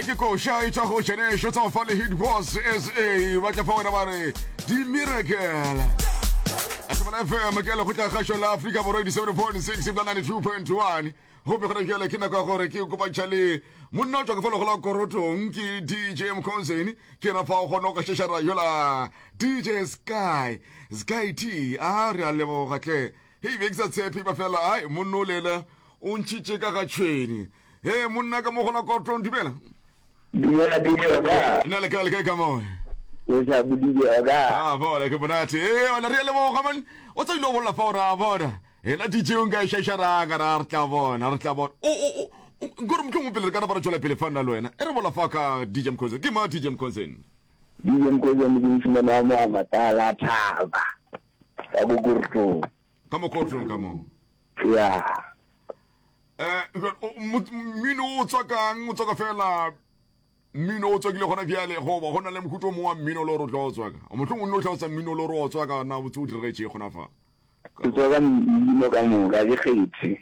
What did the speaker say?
ke ko sha itsa go tsene sho tsa fa le hit boss SA ba tla fa wena ba re di miracle asema FM ke le go tla ga sho la Africa bo re 7.6 bla 92.1 ho be go re ke na ka gore ke go ba tshale monna tswa ka fa le go la korotong ke DJ Mkhonzeni ke na fa go no ka sheshara yola DJ Sky T a re a lebo gatle hey be tsa tshepe ba fela ai monno lela o ntshitse ka ga tshweni hey monna ka mo gona korotong dimela ga ina le ka mo o sa budi ga bola ke bonate ona re le mo ga man o tsa ilo bola fa ora bona ela DJ unga shashara ga ra tla bona o ngoro mke mo pele ka ba tsola pele fana lo wena e re bola fa ka DJ Mkhonzeni ke ma DJ Mkhonzeni di fumana mo matala thaba ka go kurto kamo korotong kamo ya mino o tsaka fela mino o tsakile gona bjale go ba gona le mkhutlo mo wa mino lo ro tlo tsaka o motho o nno tlhaotsa mino lo ro tsaka na botse o diretse gona fa ke tsaka mino ka mo ga di kgetsi